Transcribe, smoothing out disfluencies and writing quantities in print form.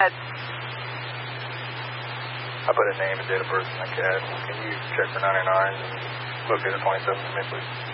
I put a name and date of birth in the CAD. Can you check for 99 and locate the 27 for me, please?